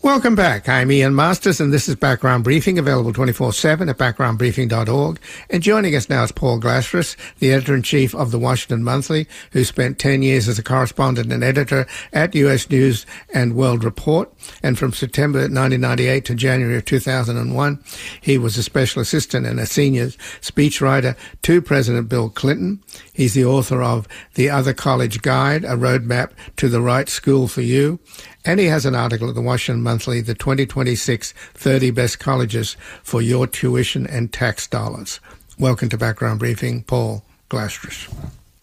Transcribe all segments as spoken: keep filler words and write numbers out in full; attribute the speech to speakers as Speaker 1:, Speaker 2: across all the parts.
Speaker 1: Welcome back. I'm Ian Masters, and this is Background Briefing, available twenty-four seven at background briefing dot org. And joining us now is Paul Glasfras, the editor-in-chief of the Washington Monthly, who spent ten years as a correspondent and editor at U S News and World Report. And from September nineteen ninety-eight to January of two thousand one, he was a special assistant and a senior speechwriter to President Bill Clinton. He's the author of The Other College Guide, A Roadmap to the Right School for You. And he has an article at the Washington Monthly, the twenty twenty-six thirty Best Colleges for Your Tuition and Tax Dollars. Welcome to Background Briefing, Paul Glasfras.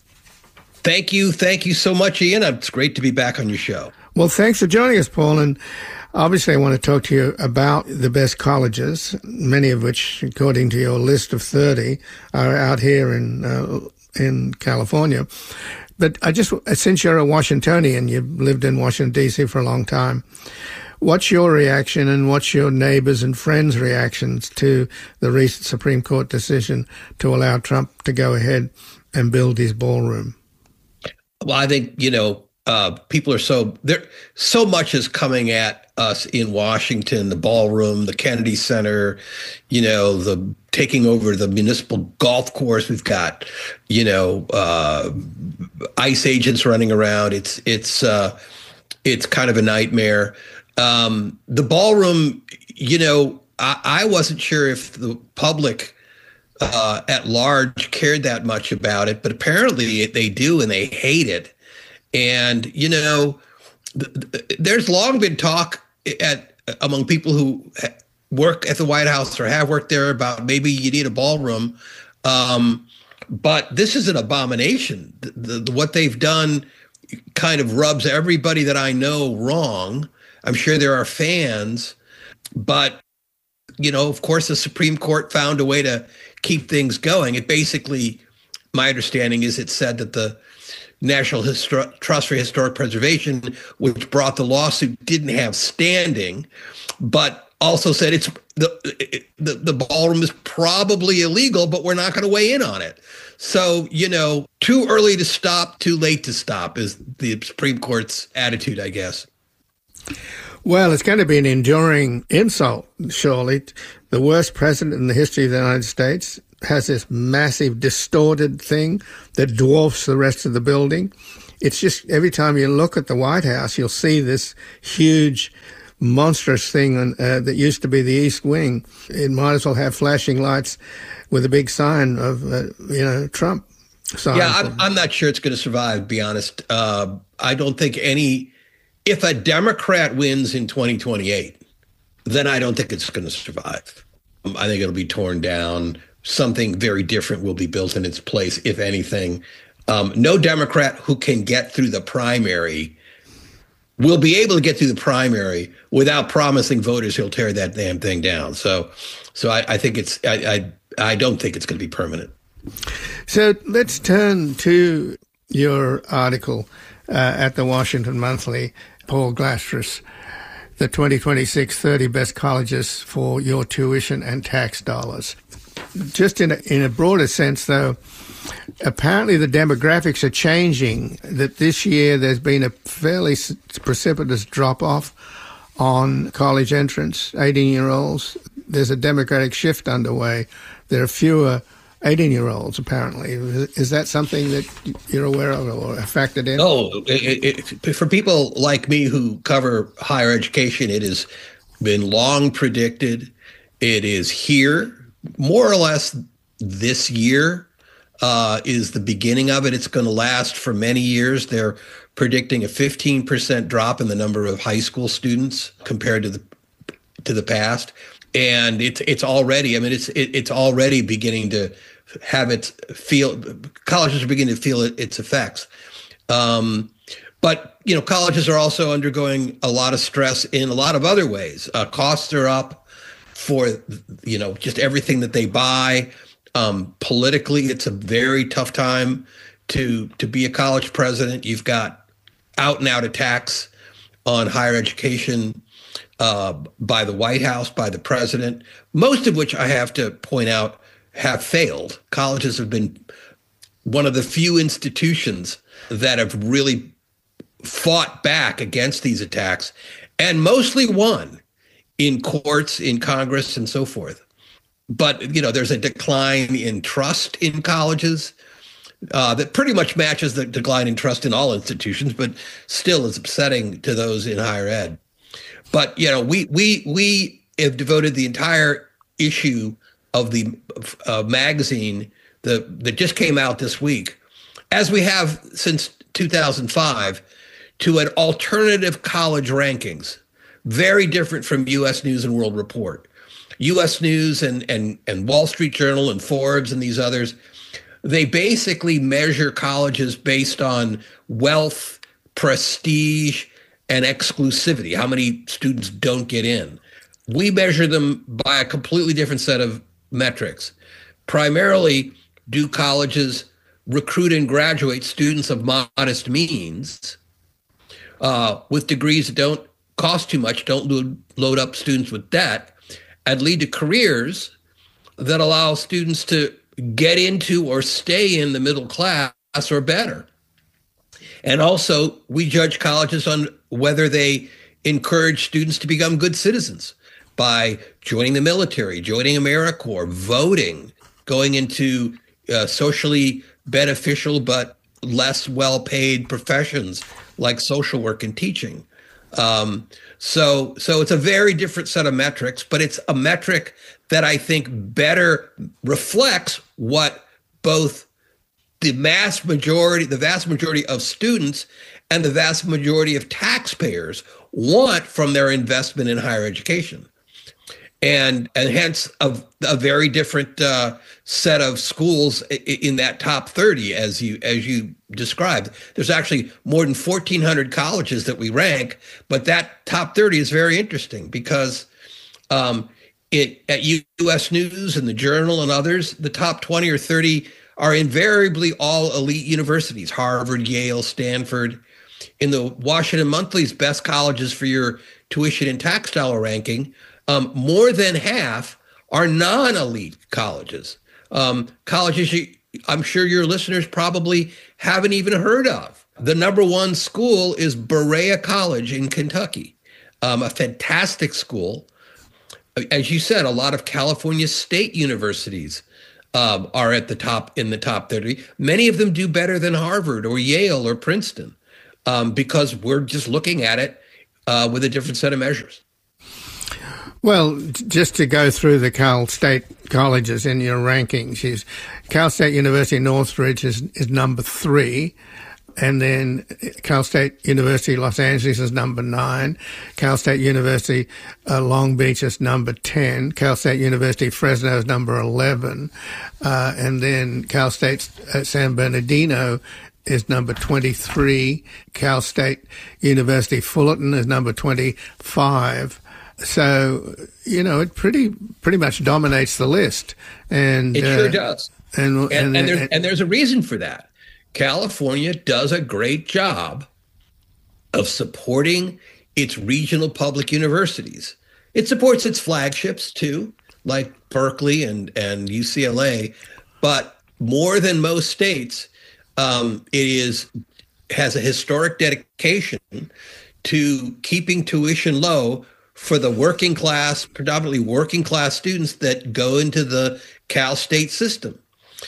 Speaker 2: Thank you. Thank you so much, Ian. It's great to be back on your show.
Speaker 1: Well, thanks for joining us, Paul. And obviously, I want to talk to you about the best colleges, many of which, according to your list of thirty, are out here in uh, in California. But I just, since you're a Washingtonian, you've lived in Washington, D C for a long time, what's your reaction and what's your neighbors and friends' reactions to the recent Supreme Court decision to allow Trump to go ahead and build his ballroom?
Speaker 2: Well, I think, you know, uh, people are so, there, so much is coming at us in Washington, the ballroom, the Kennedy Center, you know, the taking over the municipal golf course. We've got, you know, uh, ICE agents running around. It's it's uh, it's kind of a nightmare. Um, the ballroom, you know, I, I wasn't sure if the public uh, at large cared that much about it, but apparently they do, and they hate it. And, you know, th- th- there's long been talk at among people who work at the White House or have worked there about maybe you need a ballroom. Um, but this is an abomination. The, the, what they've done kind of rubs everybody that I know wrong. I'm sure there are fans, but, you know, of course, the Supreme Court found a way to keep things going. It basically, my understanding is it said that the National Histor- Trust for Historic Preservation, which brought the lawsuit, didn't have standing, but also said it's the the, the ballroom is probably illegal, but we're not going to weigh in on it. So, you know, too early to stop, too late to stop is the Supreme Court's attitude, I guess.
Speaker 1: Well, it's going to be an enduring insult, surely. The worst president in the history of the United States has this massive distorted thing that dwarfs the rest of the building. It's just every time you look at the White House, you'll see this huge, monstrous thing on, uh, that used to be the East Wing. It might as well have flashing lights with a big sign of, uh, you know, Trump. Sign.
Speaker 2: Yeah, I'm, I'm not sure it's going to survive, to be honest. Uh, I don't think any, if a Democrat wins in twenty twenty-eight, then I don't think it's going to survive. I think it'll be torn down. Something very different will be built in its place, if anything. Um, no Democrat who can get through the primary will be able to get through the primary without promising voters he'll tear that damn thing down. So, so I, I think it's I, I I don't think it's going to be permanent.
Speaker 1: So let's turn to your article uh, at the Washington Monthly, Paul Glasfras, the twenty twenty-six thirty Best Colleges for Your Tuition and Tax Dollars. Just in a, in a broader sense, though, apparently the demographics are changing, that this year there's been a fairly precipitous drop-off on college entrance, eighteen-year-olds. There's a demographic shift underway. There are fewer eighteen-year-olds, apparently. Is that something that you're aware of or factored in?
Speaker 2: Oh, it, it, for people like me who cover higher education, it has been long predicted. It is here. More or less this year uh, is the beginning of it. It's going to last for many years. They're predicting a fifteen percent drop in the number of high school students compared to the to the past. And it's it's already, I mean, it's it, it's already beginning to have its feel, colleges are beginning to feel it, its effects. Um, but, you know, colleges are also undergoing a lot of stress in a lot of other ways. Uh, costs are up for, you know, just everything that they buy. Um, politically, it's a very tough time to to be a college president. You've got out and out attacks on higher education uh, by the White House, by the president, most of which I have to point out have failed. Colleges have been one of the few institutions that have really fought back against these attacks. and mostly won in courts, in Congress, and so forth. But, you know, there's a decline in trust in colleges uh, that pretty much matches the decline in trust in all institutions, but still is upsetting to those in higher ed. But, you know, we we we have devoted the entire issue of the uh, magazine the, that just came out this week, as we have since two thousand five, to an alternative college rankings, very different from U S News and World Report. U S News and, and, and Wall Street Journal and Forbes and these others, they basically measure colleges based on wealth, prestige, and exclusivity, how many students don't get in. We measure them by a completely different set of metrics. Primarily, do colleges recruit and graduate students of modest means uh, with degrees that don't cost too much, don't load, load up students with debt, and lead to careers that allow students to get into or stay in the middle class or better. And also, we judge colleges on whether they encourage students to become good citizens by joining the military, joining AmeriCorps, voting, going into uh, socially beneficial but less well-paid professions like social work and teaching. Um, so, so it's a very different set of metrics, but it's a metric that I think better reflects what both the mass majority, the vast majority of students and the vast majority of taxpayers want from their investment in higher education. And, and hence a, a very different uh, set of schools in that top thirty, as you as you described. There's actually more than fourteen hundred colleges that we rank, but that top thirty is very interesting because um, it at U S News and the Journal and others, the top twenty or thirty are invariably all elite universities: Harvard, Yale, Stanford. In the Washington Monthly's best colleges for your tuition and tax dollar ranking, Um, more than half are non-elite colleges, um, colleges you, I'm sure your listeners probably haven't even heard of. The number one school is Berea College in Kentucky, um, a fantastic school. As you said, a lot of California state universities um, are at the top in the top thirty. Many of them do better than Harvard or Yale or Princeton um, because we're just looking at it uh, with a different set of measures.
Speaker 1: Well, just to go through the Cal State colleges in your rankings, is Cal State University Northridge is, is number three, and then Cal State University Los Angeles is number nine, Cal State University uh, Long Beach is number ten, Cal State University Fresno is number eleven, uh, and then Cal State uh, San Bernardino is number twenty-three, Cal State University Fullerton is number twenty-five. So, you know, it pretty pretty much dominates the list. And
Speaker 2: it sure uh, does.
Speaker 1: And
Speaker 2: and,
Speaker 1: and,
Speaker 2: and, there's, and there's a reason for that. California does a great job of supporting its regional public universities. It supports its flagships, too, like Berkeley and, and U C L A. But more than most states, um, it is has a historic dedication to keeping tuition low for the working class, predominantly working class students that go into the Cal State system.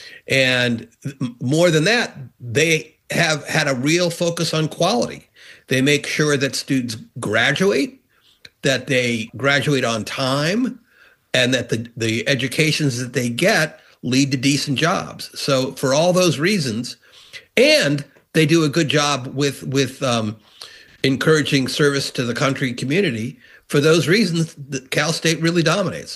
Speaker 2: And more than that, they have had a real focus on quality. They make sure that students graduate, that they graduate on time, and that the, the educations that they get lead to decent jobs. So for all those reasons, and they do a good job with, with um, encouraging service to the country community. For those reasons, Cal State really dominates.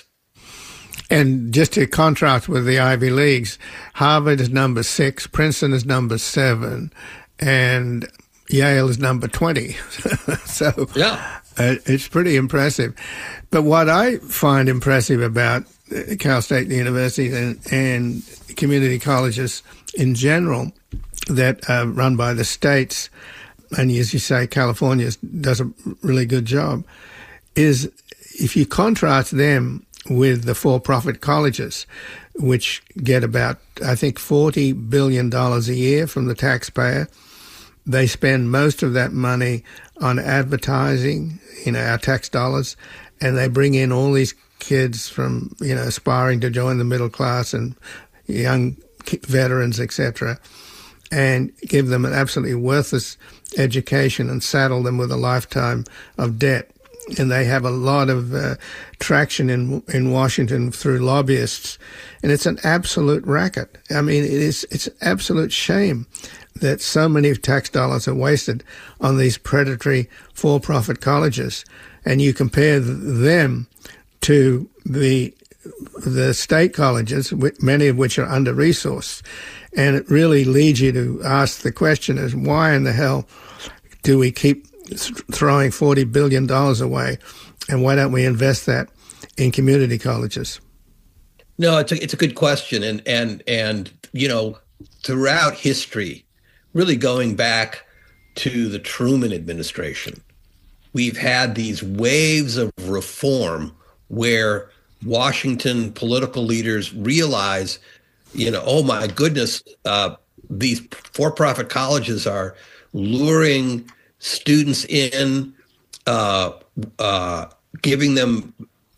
Speaker 1: And just to contrast with the Ivy Leagues, Harvard is number six, Princeton is number seven, and Yale is number twenty. So
Speaker 2: yeah,
Speaker 1: uh, it's pretty impressive. But what I find impressive about Cal State University and, and community colleges in general that are run by the states, and as you say, California does a really good job, is if you contrast them with the for-profit colleges, which get about, I think, forty billion dollars a year from the taxpayer. They spend most of that money on advertising, you know, our tax dollars, and they bring in all these kids from, you know, aspiring to join the middle class and young veterans, et cetera, and give them an absolutely worthless education and saddle them with a lifetime of debt. And they have a lot of uh, traction in in Washington through lobbyists, and it's an absolute racket. I mean, it is it's an absolute shame that so many tax dollars are wasted on these predatory for-profit colleges, and you compare them to the the state colleges, many of which are under-resourced, and it really leads you to ask the question: is why in the hell do we keep throwing forty billion dollars away, and why don't we invest that in community colleges?
Speaker 2: No, it's a, it's a good question. And, and, and, you know, throughout history, really going back to the Truman administration, we've had these waves of reform where Washington political leaders realize, you know, oh my goodness, uh, these for-profit colleges are luring students in, uh, uh, giving them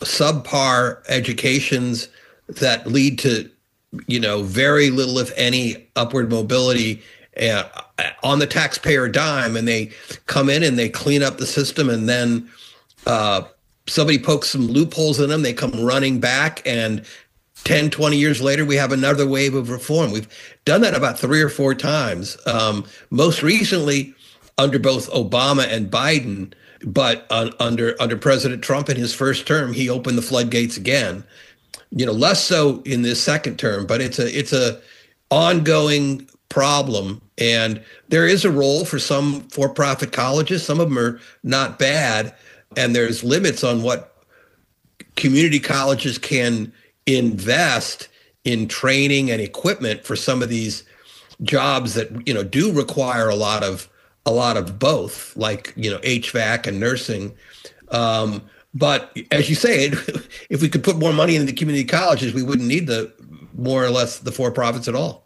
Speaker 2: subpar educations that lead to, you know, very little, if any, upward mobility uh, on the taxpayer dime. And they come in and they clean up the system, and then uh, somebody pokes some loopholes in them. They come running back, and ten, twenty years later, we have another wave of reform. We've done that about three or four times. Um, most recently, under both Obama and Biden, but uh, under under President Trump in his first term, he opened the floodgates again. You know, less so in this second term, but it's a it's a ongoing problem. And there is a role for some for-profit colleges. Some of them are not bad, and there's limits on what community colleges can invest in training and equipment for some of these jobs that, you know, do require a lot of a lot of both, like, you know, H V A C and nursing. Um, but as you say, if we could put more money into the community colleges, we wouldn't need the more or less the for-profits at all.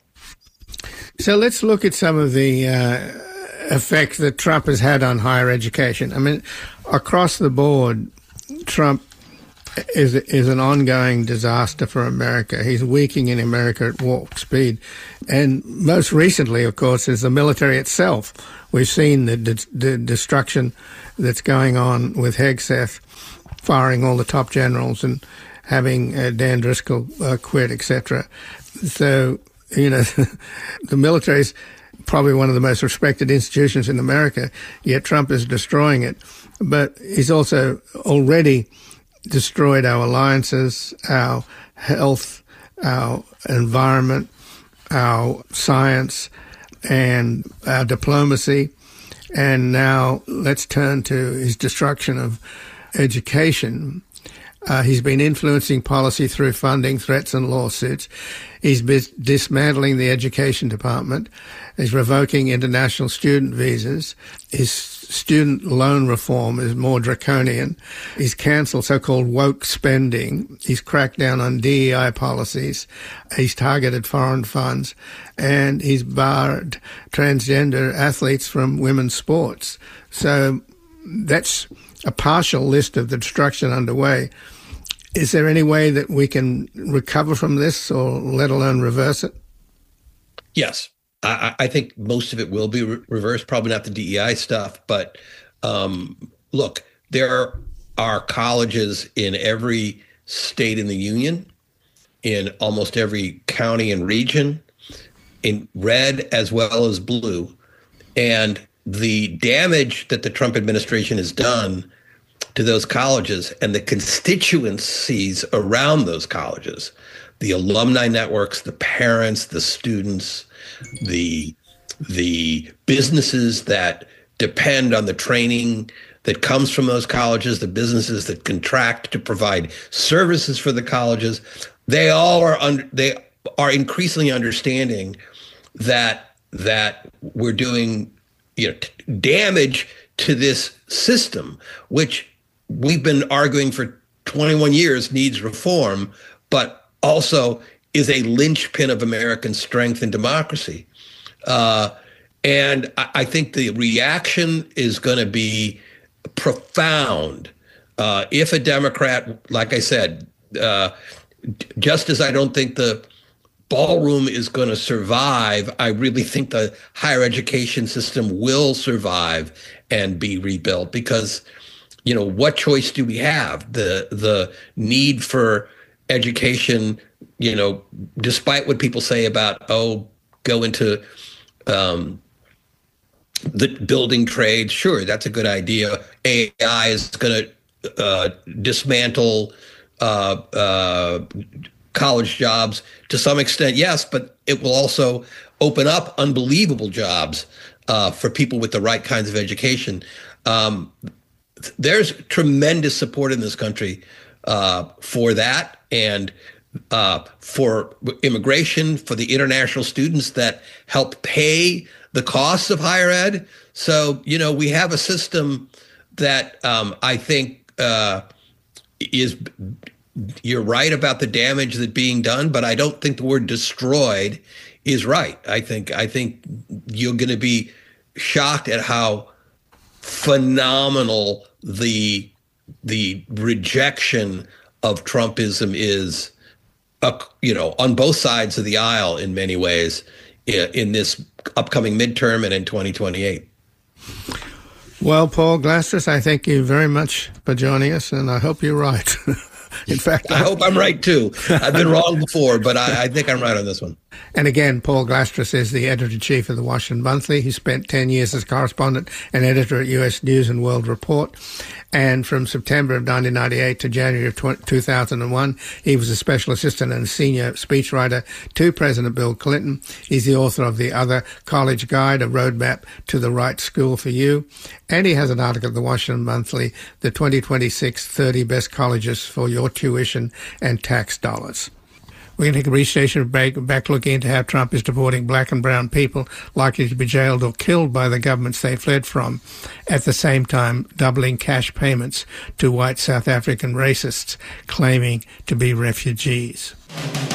Speaker 1: So let's look at some of the uh, effects that Trump has had on higher education. I mean, across the board, Trump is is an ongoing disaster for America. He's weakening America at warp speed. And most recently, of course, is the military itself. We've seen the, the, the destruction that's going on with Hegseth, firing all the top generals and having uh, Dan Driscoll uh, quit, et cetera. So, you know, the military is probably one of the most respected institutions in America, yet Trump is destroying it. But he's also already destroyed our alliances, our health, our environment, our science, and our diplomacy. And now let's turn to his destruction of education. Uh, he's been influencing policy through funding, threats, and lawsuits. He's bis- dismantling the education department. He's revoking international student visas. His student loan reform is more draconian. He's cancelled so-called woke spending. He's cracked down on D E I policies. He's targeted foreign funds. And he's barred transgender athletes from women's sports. So that's a partial list of the destruction underway. Is there any way that we can recover from this, or let alone reverse it?
Speaker 2: Yes. I, I think most of it will be re- reversed, probably not the D E I stuff. But um, look, there are colleges in every state in the union, in almost every county and region, in red as well as blue. And the damage that the Trump administration has done to those colleges and the constituencies around those colleges, the alumni networks, the parents, the students, the the businesses that depend on the training that comes from those colleges, the businesses that contract to provide services for the colleges, they all are under, they are increasingly understanding that that we're doing, you know, t- damage to this system, which we've been arguing for twenty-one years needs reform, but also is a linchpin of American strength and democracy. Uh, and I, I think the reaction is going to be profound. Uh, if a Democrat, like I said, uh, just as I don't think the ballroom is going to survive, I really think the higher education system will survive and be rebuilt, because, you know, what choice do we have? The the need for education, you know, despite what people say about, oh, go into um, the building trades, sure, that's a good idea. A I is going to uh, dismantle uh, uh, college jobs to some extent, yes, but it will also open up unbelievable jobs uh, for people with the right kinds of education. Um, there's tremendous support in this country uh, for that, and uh, for immigration, for the international students that help pay the costs of higher ed. So, you know, we have a system that um, I think uh, is, you're right about the damage that's being done, but I don't think the word destroyed is right. I think I think you're going to be shocked at how phenomenal the the rejection of Trumpism is, uh, you know, on both sides of the aisle in many ways in, in this upcoming midterm and in twenty twenty-eight.
Speaker 1: Well, Paul Glastras, I thank you very much for joining us, and I hope you're right. In fact,
Speaker 2: I hope I'm right too. I've been wrong before, but I, I think I'm right on this one.
Speaker 1: And again, Paul Glastras is the editor-in-chief of the Washington Monthly. He spent ten years as correspondent and editor at U S News and World Report. And from September of nineteen ninety-eight to January of two thousand one, he was a special assistant and senior speechwriter to President Bill Clinton. He's the author of The Other College Guide, a roadmap to the right school for you. And he has an article at the Washington Monthly, the twenty twenty-six thirty best colleges for your tuition and tax dollars. We're going to take a brief station break, back looking into how Trump is deporting black and brown people likely to be jailed or killed by the governments they fled from, at the same time doubling cash payments to white South African racists claiming to be refugees.